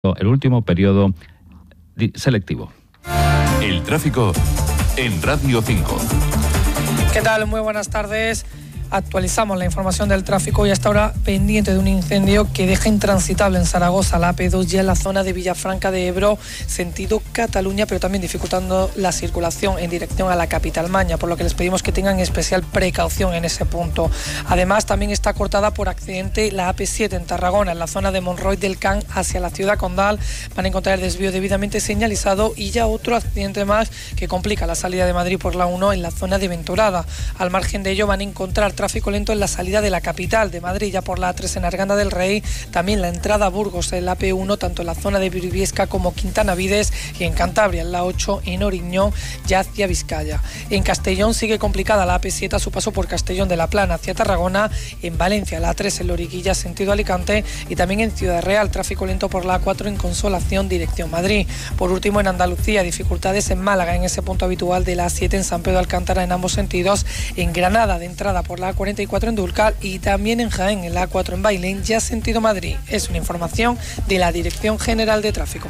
el último periodo selectivo. El tráfico en Radio 5. ¿Qué tal? Muy buenas tardes. Actualizamos la información del tráfico y hasta ahora pendiente de un incendio que deja intransitable en Zaragoza la AP2 ya en la zona de Villafranca de Ebro, sentido Cataluña, pero también dificultando la circulación en dirección a la capital Maña, por lo que les pedimos que tengan especial precaución en ese punto. Además, también está cortada por accidente la AP7 en Tarragona, en la zona de Monroy del Can hacia la ciudad condal. Van a encontrar el desvío debidamente señalizado y ya otro accidente más que complica la salida de Madrid por la 1 en la zona de Venturada. Al margen de ello van a encontrar tráfico lento en la salida de la capital de Madrid, ya por la A3 en Arganda del Rey, también la entrada a Burgos en la AP1, tanto en la zona de Briviesca como Quintana Vides, y en Cantabria en la 8 en Oriñón, ya hacia Vizcaya. En Castellón sigue complicada la AP7 a su paso por Castellón de la Plana hacia Tarragona, en Valencia la A3 en Loriguilla sentido Alicante y también en Ciudad Real tráfico lento por la A4 en Consolación dirección Madrid. Por último, en Andalucía dificultades en Málaga en ese punto habitual de la A7 en San Pedro de Alcántara en ambos sentidos, en Granada de entrada por la A44 en Dúrcal y también en Jaén en la A4 en Bailén ya sentido Madrid. Es una información de la Dirección General de Tráfico.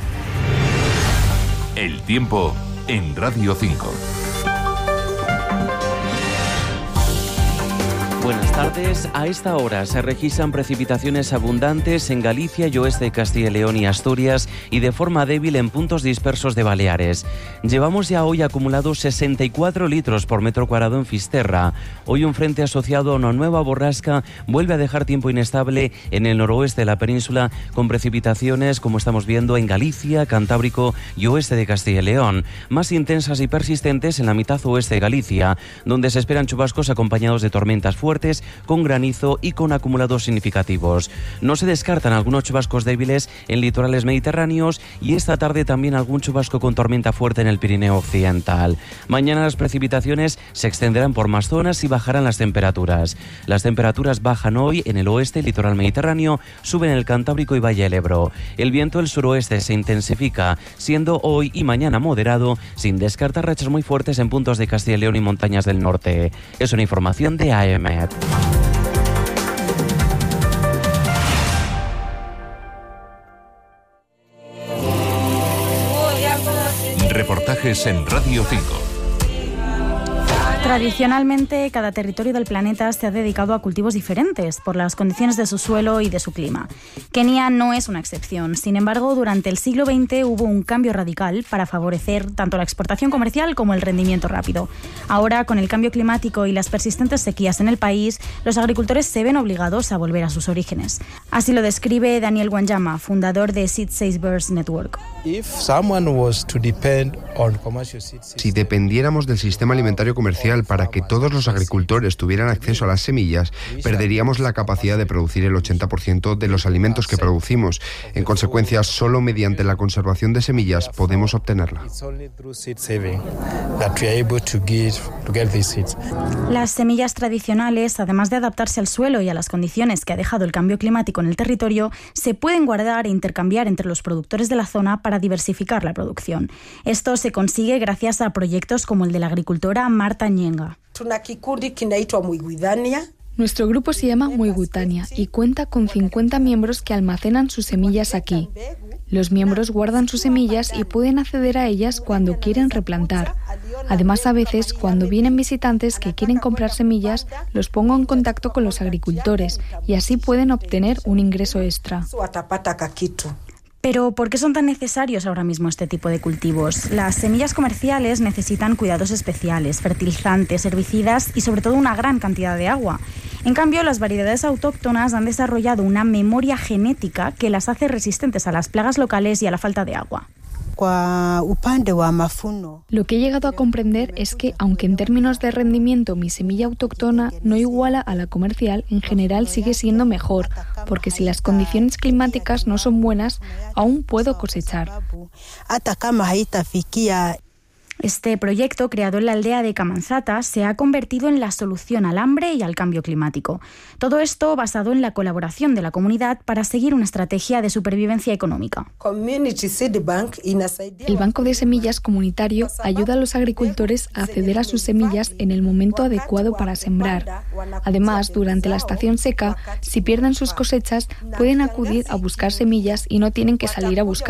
El tiempo en Radio 5. Buenas tardes. A esta hora se registran precipitaciones abundantes en Galicia y oeste de Castilla y León y Asturias y de forma débil en puntos dispersos de Baleares. Llevamos ya hoy acumulados 64 litros por metro cuadrado en Fisterra. Hoy un frente asociado a una nueva borrasca vuelve a dejar tiempo inestable en el noroeste de la península con precipitaciones, como estamos viendo, en Galicia, Cantábrico y oeste de Castilla y León. Más intensas y persistentes en la mitad oeste de Galicia, donde se esperan chubascos acompañados de tormentas fuertes con granizo y con acumulados significativos. No se descartan algunos chubascos débiles en litorales mediterráneos y esta tarde también algún chubasco con tormenta fuerte en el Pirineo occidental. Mañana las precipitaciones se extenderán por más zonas y bajarán las temperaturas. Las temperaturas bajan hoy en el oeste, litoral mediterráneo, suben en el Cantábrico y Valle del Ebro. El viento del suroeste se intensifica, siendo hoy y mañana moderado, sin descartar rachas muy fuertes en puntos de Castilla y León y montañas del norte. Es una información de AEMET. Reportajes en Radio 5. Tradicionalmente, cada territorio del planeta se ha dedicado a cultivos diferentes por las condiciones de su suelo y de su clima. Kenia no es una excepción. Sin embargo, durante el siglo XX hubo un cambio radical para favorecer tanto la exportación comercial como el rendimiento rápido. Ahora, con el cambio climático y las persistentes sequías en el país, los agricultores se ven obligados a volver a sus orígenes. Así lo describe Daniel Wanyama, fundador de Seed Savers Network. Si dependiéramos del sistema alimentario comercial para que todos los agricultores tuvieran acceso a las semillas, perderíamos la capacidad de producir el 80% de los alimentos que producimos. En consecuencia, solo mediante la conservación de semillas podemos obtenerla. Las semillas tradicionales, además de adaptarse al suelo y a las condiciones que ha dejado el cambio climático en el territorio, se pueden guardar e intercambiar entre los productores de la zona para diversificar la producción. Esto se consigue gracias a proyectos como el de la agricultora Marta Nyenga. Nuestro grupo se llama Muigutania y cuenta con 50 miembros que almacenan sus semillas aquí. Los miembros guardan sus semillas y pueden acceder a ellas cuando quieren replantar. Además, a veces, cuando vienen visitantes que quieren comprar semillas, los pongo en contacto con los agricultores y así pueden obtener un ingreso extra. Pero, ¿por qué son tan necesarios ahora mismo este tipo de cultivos? Las semillas comerciales necesitan cuidados especiales, fertilizantes, herbicidas y sobre todo una gran cantidad de agua. En cambio, las variedades autóctonas han desarrollado una memoria genética que las hace resistentes a las plagas locales y a la falta de agua. Lo que he llegado a comprender es que, aunque en términos de rendimiento mi semilla autóctona no iguala a la comercial, en general sigue siendo mejor, porque si las condiciones climáticas no son buenas, aún puedo cosechar. Este proyecto, creado en la aldea de Camanzata, se ha convertido en la solución al hambre y al cambio climático. Todo esto basado en la colaboración de la comunidad para seguir una estrategia de supervivencia económica. El Banco de Semillas Comunitario ayuda a los agricultores a acceder a sus semillas en el momento adecuado para sembrar. Además, durante la estación seca, si pierden sus cosechas, pueden acudir a buscar semillas y no tienen que salir a buscar